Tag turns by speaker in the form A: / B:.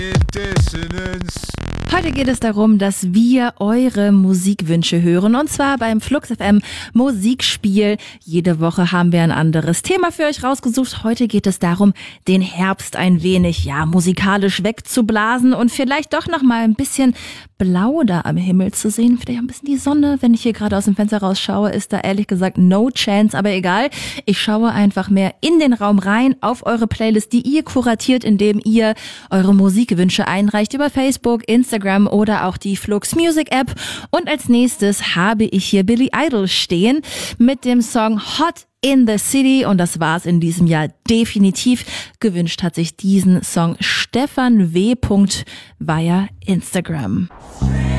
A: Heute geht es darum, dass wir eure Musikwünsche hören, und zwar beim Flux FM Musikspiel. Jede Woche haben wir ein anderes Thema für euch rausgesucht. Heute geht es darum, den Herbst ein wenig, musikalisch wegzublasen und vielleicht doch noch mal ein bisschen blau da am Himmel zu sehen. Vielleicht auch ein bisschen die Sonne. Wenn ich hier gerade aus dem Fenster rausschaue, ist da ehrlich gesagt no chance, aber egal. Ich schaue einfach mehr in den Raum rein auf eure Playlist, die ihr kuratiert, indem ihr eure Musikwünsche einreicht über Facebook, Instagram oder auch die Flux Music App. Und als nächstes habe ich hier Billy Idol stehen mit dem Song Hot in the City, und das war's in diesem Jahr definitiv. Gewünscht hat sich diesen Song Stefan W. via Instagram.